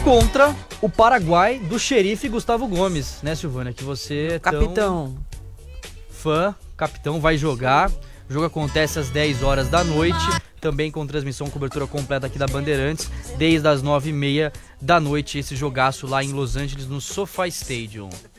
contra o Paraguai do xerife Gustavo Gomes, né, Silvânia? Que você é Capitão. Fã, capitão, vai jogar. O jogo acontece às 10 horas da noite, também com transmissão, cobertura completa aqui da Bandeirantes, desde as 9h30 da noite, esse jogaço lá em Los Angeles, no SoFi Stadium.